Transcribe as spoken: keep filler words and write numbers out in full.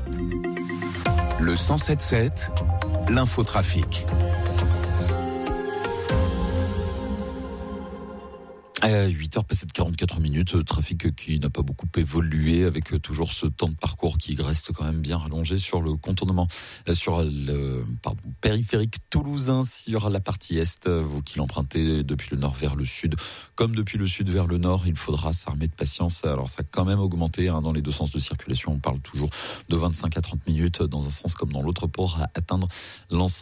Le cent sept sept, l'infotrafic. À huit heures passées de quarante-quatre minutes, trafic qui n'a pas beaucoup évolué avec toujours ce temps de parcours qui reste quand même bien rallongé sur le contournement, sur le pardon, périphérique toulousain, sur la partie est. Vous qui l'empruntez depuis le nord vers le sud, comme depuis le sud vers le nord, il faudra s'armer de patience. Alors ça a quand même augmenté hein, dans les deux sens de circulation. On parle toujours de vingt-cinq à trente minutes dans un sens comme dans l'autre pour atteindre l'ensemble.